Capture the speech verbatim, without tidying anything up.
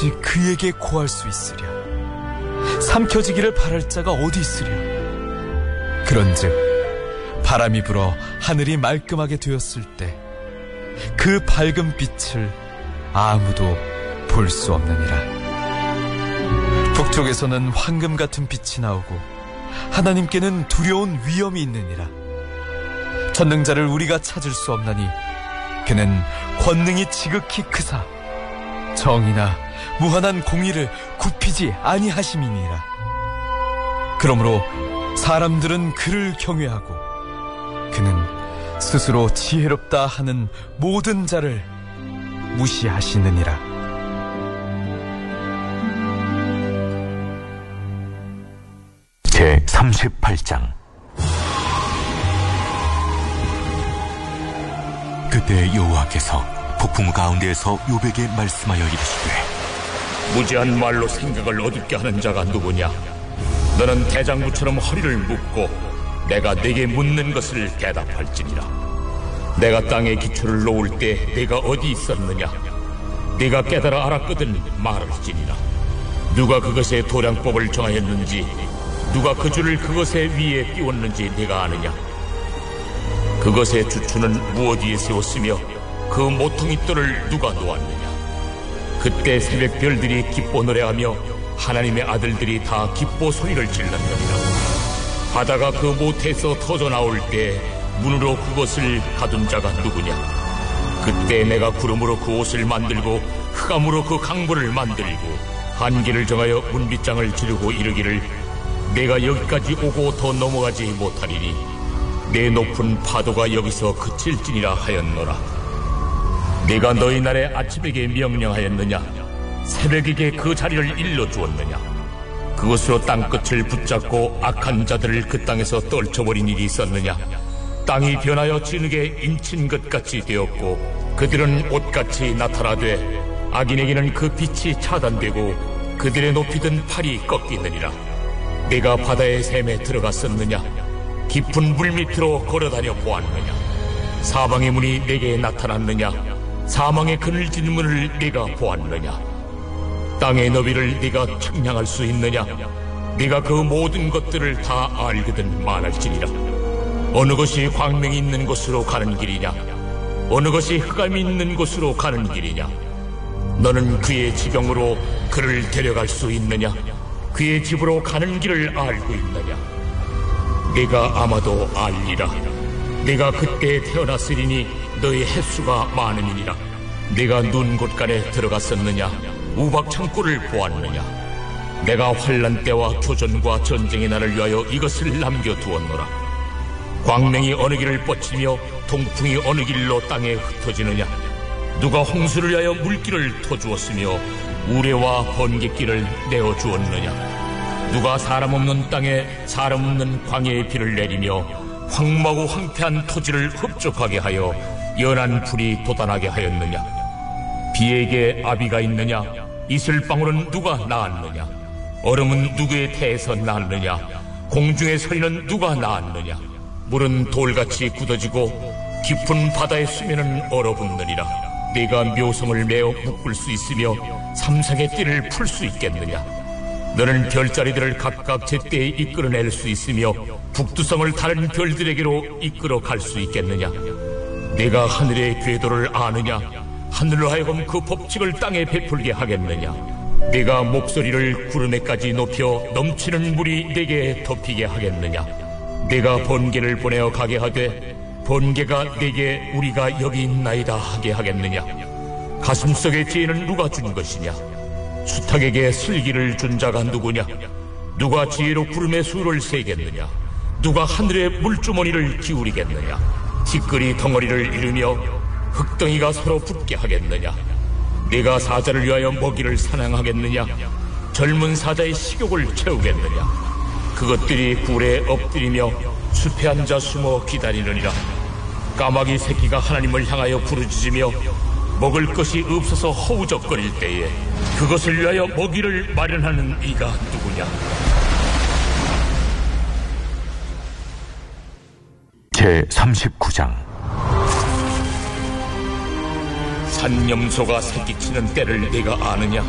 오직 그에게 고할 수 있으랴. 삼켜지기를 바랄 자가 어디 있으랴. 그런즉 바람이 불어 하늘이 말끔하게 되었을 때 그 밝은 빛을 아무도 볼 수 없느니라. 북쪽에서는 황금 같은 빛이 나오고 하나님께는 두려운 위엄이 있느니라. 전능자를 우리가 찾을 수 없나니 그는 권능이 지극히 크사 정의나 무한한 공의를 굽히지 아니하심이니라. 그러므로 사람들은 그를 경외하고 그는 스스로 지혜롭다 하는 모든 자를 무시하시느니라. 제삼십팔 장. 그때 여호와께서 폭풍 가운데에서 욥에게 말씀하여 이르시되, 무지한 말로 생각을 어둡게 하는 자가 누구냐? 너는 대장부처럼 허리를 묶고 내가 네게 묻는 것을 대답할지니라. 내가 땅에 기초를 놓을 때 네가 어디 있었느냐? 네가 깨달아 알았거든 말할지니라. 누가 그것의 도량법을 정하였는지, 누가 그 줄을 그것의 위에 띄웠는지 네가 아느냐? 그것의 주추는 무엇 위에 세웠으며 그 모퉁이 돌을 누가 놓았느냐? 그때 새벽 별들이 기뻐 노래하며 하나님의 아들들이 다 기뻐 소리를 질렀느니라. 바다가 그 모태에서 터져 나올 때 문으로 그것을 가둔 자가 누구냐? 그때 내가 구름으로 그 옷을 만들고 흑암으로 그 강보를 만들고 한계를 정하여 문빗장을 지르고 이르기를, 내가 여기까지 오고 더 넘어가지 못하리니 내 높은 파도가 여기서 그칠지니라 하였노라. 네가 너희 날에 아침에게 명령하였느냐? 새벽에게 그 자리를 일러주었느냐? 그것으로 땅끝을 붙잡고 악한 자들을 그 땅에서 떨쳐버린 일이 있었느냐? 땅이 변하여 진흙에 인친 것 같이 되었고 그들은 옷같이 나타나되 악인에게는 그 빛이 차단되고 그들의 높이든 팔이 꺾이느니라. 네가 바다의 샘에 들어갔었느냐? 깊은 물 밑으로 걸어다녀 보았느냐? 사방의 문이 네게 나타났느냐? 사망의 그늘진 문을 네가 보았느냐? 땅의 너비를 네가 측량할 수 있느냐? 네가 그 모든 것들을 다 알거든 말할지니라. 어느 것이 광명이 있는 곳으로 가는 길이냐? 어느 것이 흑암이 있는 곳으로 가는 길이냐? 너는 그의 지경으로 그를 데려갈 수 있느냐? 그의 집으로 가는 길을 알고 있느냐? 네가 아마도 알리라. 네가 그때 태어났으리니 너의 횟수가 많음이니라. 네가 눈 곳간에 들어갔었느냐? 우박 창고를 보았느냐? 내가 환난 때와 교전과 전쟁의 날을 위하여 이것을 남겨두었노라. 광명이 어느 길을 뻗치며 동풍이 어느 길로 땅에 흩어지느냐? 누가 홍수를 위하여 물길을 터주었으며 우레와 번갯길을 내어주었느냐? 누가 사람 없는 땅에 사람 없는 광야의 비를 내리며 황무하고 황폐한 토지를 흡족하게 하여 연한 불이 돋아나게 하였느냐? 비에게 아비가 있느냐? 이슬방울은 누가 낳았느냐? 얼음은 누구의 태에서 낳았느냐? 공중의 서리는 누가 낳았느냐? 물은 돌같이 굳어지고 깊은 바다의 수면은 얼어붙느니라. 네가 묘성을 메어 묶을 수 있으며 삼상의 띠를 풀 수 있겠느냐? 너는 별자리들을 각각 제때에 이끌어낼 수 있으며 북두성을 다른 별들에게로 이끌어 갈 수 있겠느냐? 네가 하늘의 궤도를 아느냐? 하늘로 하여금 그 법칙을 땅에 베풀게 하겠느냐? 네가 목소리를 구름에까지 높여 넘치는 물이 네게 덮이게 하겠느냐? 네가 번개를 보내어 가게 하되 번개가 네게 우리가 여기 있나이다 하게 하겠느냐? 가슴속의 지혜는 누가 준 것이냐? 수탉에게 슬기를 준 자가 누구냐? 누가 지혜로 구름의 수를 세겠느냐? 누가 하늘의 물주머니를 기울이겠느냐? 티끌이 덩어리를 이루며 흙덩이가 서로 붙게 하겠느냐? 네가 사자를 위하여 먹이를 사냥하겠느냐? 젊은 사자의 식욕을 채우겠느냐? 그것들이 굴에 엎드리며 숲에 앉아 숨어 기다리느니라. 까마귀 새끼가 하나님을 향하여 부르짖으며 먹을 것이 없어서 허우적거릴 때에 그것을 위하여 먹이를 마련하는 이가 누구냐? 제삼십구 장. 산염소가 새끼치는 때를 네가 아느냐?